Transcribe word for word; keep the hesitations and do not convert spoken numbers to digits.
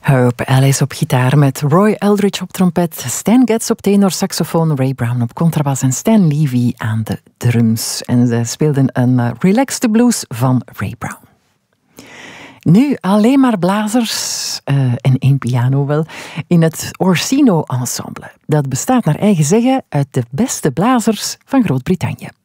Herb Ellis op gitaar met Roy Eldridge op trompet, Stan Getz op tenor saxofoon, Ray Brown op contrabas en Stan Levy aan de drums. En ze speelden een uh, relaxed blues van Ray Brown. Nu alleen maar blazers uh, en één piano wel in het Orsino Ensemble. Dat bestaat naar eigen zeggen uit de beste blazers van Groot-Brittannië.